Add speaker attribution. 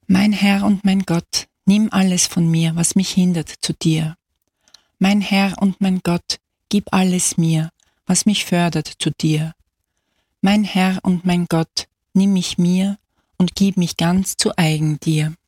Speaker 1: Mein Herr und mein Gott, nimm alles von mir, was mich hindert zu dir. Mein Herr und mein Gott, gib alles mir, was mich fördert zu dir. Mein Herr und mein Gott, nimm mich mir und gib mich ganz zu eigen dir.